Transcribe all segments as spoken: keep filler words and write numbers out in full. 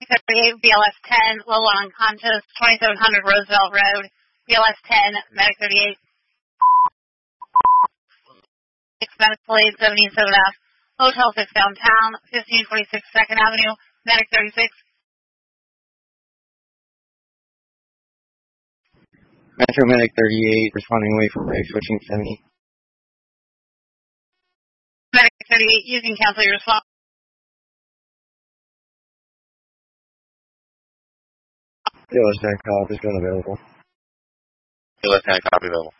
thirty-eight, B L S ten, low unconscious, twenty-seven hundred Roosevelt Road, B L S ten, Medic thirty-eight. six Medical Aid seventy-seven F, Hotel six downtown, fifteen forty-six second Avenue, Medic thirty-six. Metro Medic thirty-eight, responding away from break, switching seventy. Medic thirty-eight, you can cancel your response. B L S ten cop is unavailable. B L S ten copy available.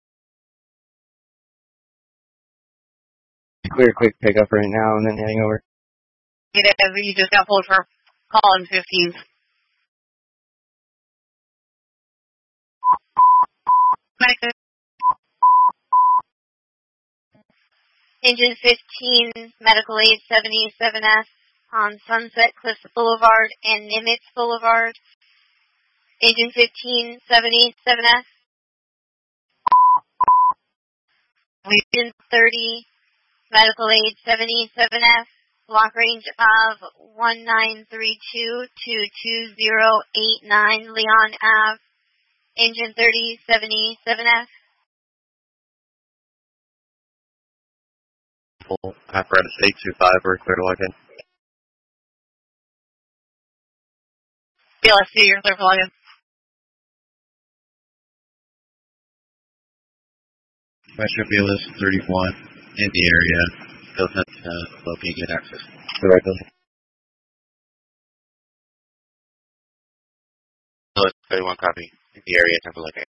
Clear quick pickup right now and then heading over. You just got pulled for call in fifteen. Engine fifteen, Medical Aid seventy-seven F on Sunset Cliffs Boulevard and Nimitz Boulevard. Engine fifteen, seventy-seven F. Engine thirty, Medical Aid seventy-seven F. Block range of one nine three two to two zero eight nine Leon Ave. Engine thirty, seventy-seven F. Apparatus eight two five, we're clear to log in. B L S two, you're clear for login. Metro B L S thirty-one in the area. Doesn't uh, locate get access. The right building. B L S thirty-one copy in the area, temple locate.